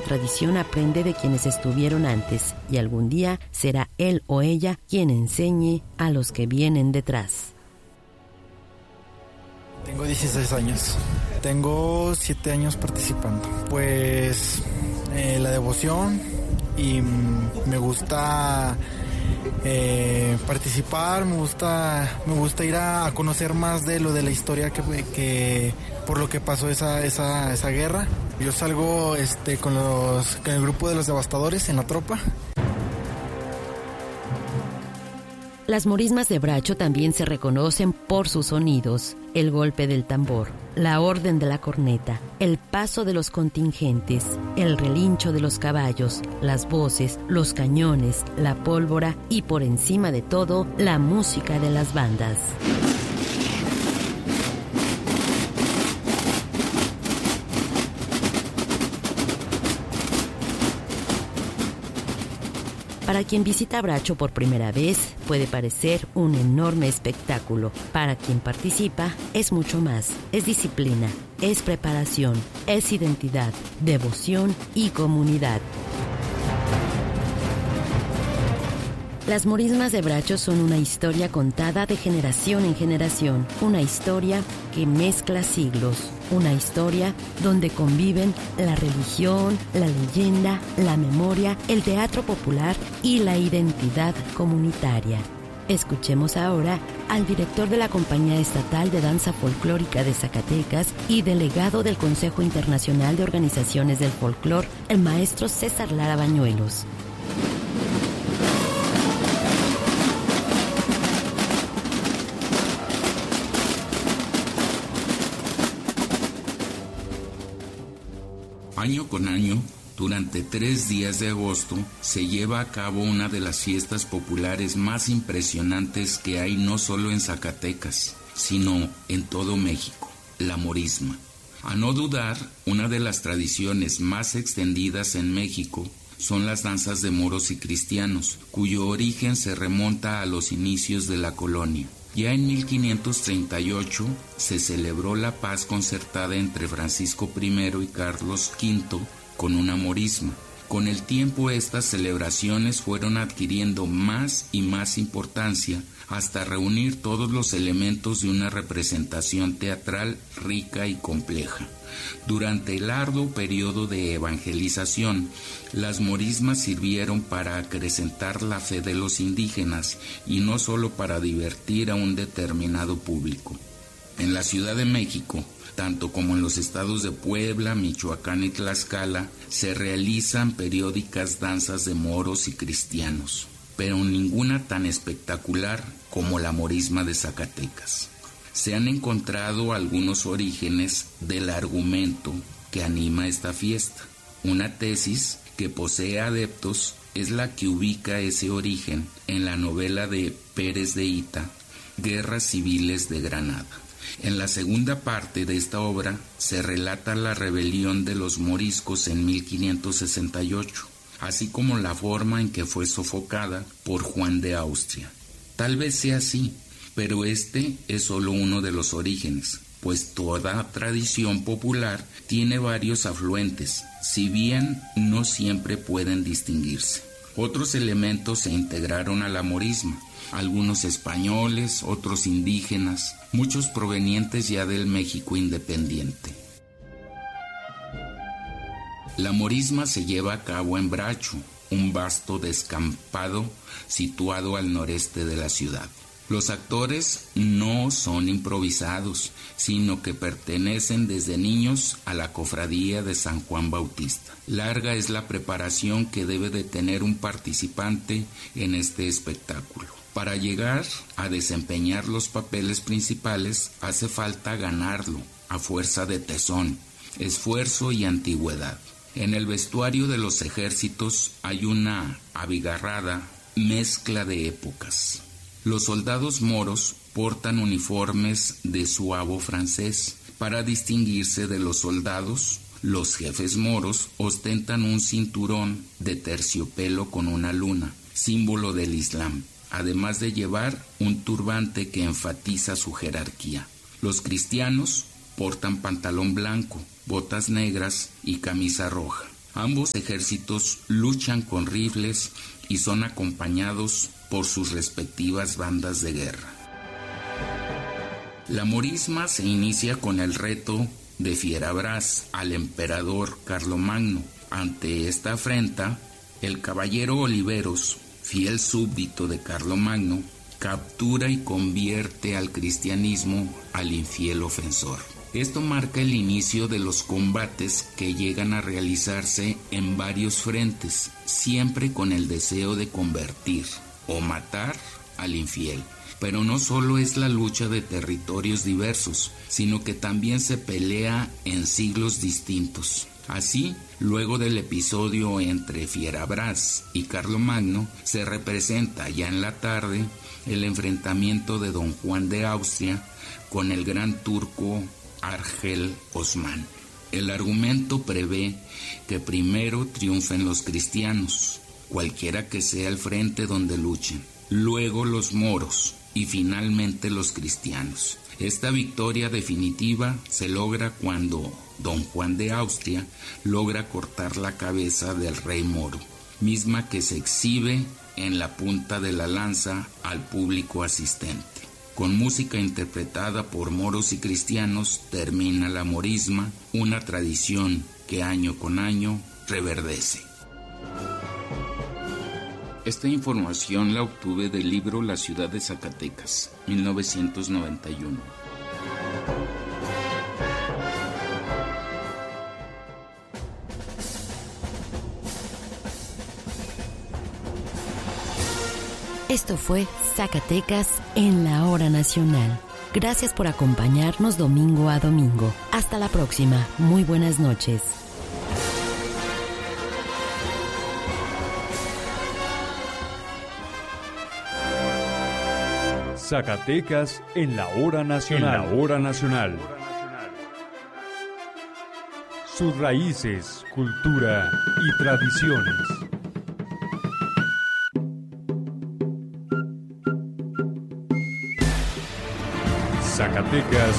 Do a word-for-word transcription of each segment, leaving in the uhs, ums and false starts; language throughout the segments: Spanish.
tradición aprende de quienes estuvieron antes y algún día será él o ella quien enseñe a los que vienen detrás. Tengo dieciséis años. Tengo siete años participando. Pues eh, la devoción y mm, me gusta eh, participar, me gusta me gusta ir a, a conocer más de lo de la historia que, que por lo que pasó esa esa esa guerra. Yo salgo este con los con el grupo de los devastadores en la tropa. Las morismas de Bracho también se reconocen por sus sonidos: el golpe del tambor, la orden de la corneta, el paso de los contingentes, el relincho de los caballos, las voces, los cañones, la pólvora y, por encima de todo, la música de las bandas. Para quien visita Bracho por primera vez, puede parecer un enorme espectáculo. Para quien participa, es mucho más. Es disciplina, es preparación, es identidad, devoción y comunidad. Las morismas de Bracho son una historia contada de generación en generación, una historia que mezcla siglos, una historia donde conviven la religión, la leyenda, la memoria, el teatro popular y la identidad comunitaria. Escuchemos ahora al director de la Compañía Estatal de Danza Folclórica de Zacatecas y delegado del Consejo Internacional de Organizaciones del Folclor, el maestro César Lara Bañuelos. Año con año, durante tres días de agosto, se lleva a cabo una de las fiestas populares más impresionantes que hay no solo en Zacatecas, sino en todo México, la morisma. A no dudar, una de las tradiciones más extendidas en México son las danzas de moros y cristianos, cuyo origen se remonta a los inicios de la colonia. Ya en mil quinientos treinta y ocho se celebró la paz concertada entre Francisco primero y Carlos quinto con una morisma. Con el tiempo estas celebraciones fueron adquiriendo más y más importancia hasta reunir todos los elementos de una representación teatral rica y compleja. Durante el arduo periodo de evangelización, las morismas sirvieron para acrecentar la fe de los indígenas y no solo para divertir a un determinado público. En la Ciudad de México, tanto como en los estados de Puebla, Michoacán y Tlaxcala, se realizan periódicas danzas de moros y cristianos, pero ninguna tan espectacular como la morisma de Zacatecas. Se han encontrado algunos orígenes del argumento que anima esta fiesta. Una tesis que posee adeptos es la que ubica ese origen en la novela de Pérez de Hita, Guerras Civiles de Granada. En la segunda parte de esta obra se relata la rebelión de los moriscos en mil quinientos sesenta y ocho, así como la forma en que fue sofocada por Juan de Austria. Tal vez sea así, pero este es solo uno de los orígenes, pues toda tradición popular tiene varios afluentes, si bien no siempre pueden distinguirse. Otros elementos se integraron a la morisma, algunos españoles, otros indígenas, muchos provenientes ya del México independiente. La morisma se lleva a cabo en Bracho, un vasto descampado situado al noreste de la ciudad. Los actores no son improvisados, sino que pertenecen desde niños a la cofradía de San Juan Bautista. Larga es la preparación que debe de tener un participante en este espectáculo. Para llegar a desempeñar los papeles principales hace falta ganarlo a fuerza de tesón, esfuerzo y antigüedad. En el vestuario de los ejércitos hay una abigarrada mezcla de épocas. Los soldados moros portan uniformes de suabo francés. Para distinguirse de los soldados, los jefes moros ostentan un cinturón de terciopelo con una luna, símbolo del Islam, además de llevar un turbante que enfatiza su jerarquía. Los cristianos portan pantalón blanco, botas negras y camisa roja. Ambos ejércitos luchan con rifles y son acompañados por sus respectivas bandas de guerra. La morisma se inicia con el reto de Fierabras al emperador Carlomagno. Ante esta afrenta, el caballero Oliveros, fiel súbdito de Carlomagno, captura y convierte al cristianismo al infiel ofensor. Esto marca el inicio de los combates que llegan a realizarse en varios frentes, siempre con el deseo de convertir o matar al infiel. Pero no solo es la lucha de territorios diversos, sino que también se pelea en siglos distintos. Así, luego del episodio entre Fierabras y Carlomagno, se representa ya en la tarde el enfrentamiento de don Juan de Austria con el gran turco Argel Osman. El argumento prevé que primero triunfen los cristianos, cualquiera que sea el frente donde luchen, luego los moros y finalmente los cristianos. Esta victoria definitiva se logra cuando don Juan de Austria logra cortar la cabeza del rey moro, misma que se exhibe en la punta de la lanza al público asistente. Con música interpretada por moros y cristianos termina la morisma, una tradición que año con año reverdece. Esta información la obtuve del libro La ciudad de Zacatecas, mil novecientos noventa y uno. Esto fue Zacatecas en la Hora Nacional. Gracias por acompañarnos domingo a domingo. Hasta la próxima. Muy buenas noches. Zacatecas en la Hora Nacional. En la Hora Nacional. Sus raíces, cultura y tradiciones. Zacatecas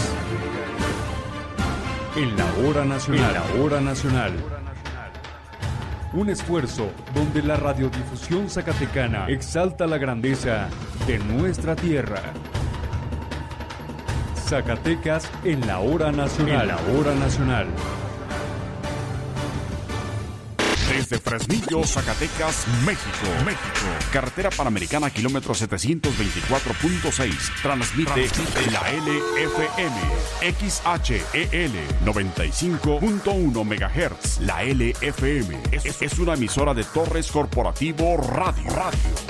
en la Hora Nacional. En la Hora Nacional. Un esfuerzo donde la radiodifusión zacatecana exalta la grandeza de nuestra tierra. Zacatecas en la Hora Nacional. En la Hora Nacional. Desde Fresnillo, Zacatecas, México. México. Carretera Panamericana, kilómetro setecientos veinticuatro punto seis. Transmite, Transmite la L F M. X H E L noventa y cinco punto uno megahertz. La L F M es, es una emisora de Torres Corporativo Radio. Radio.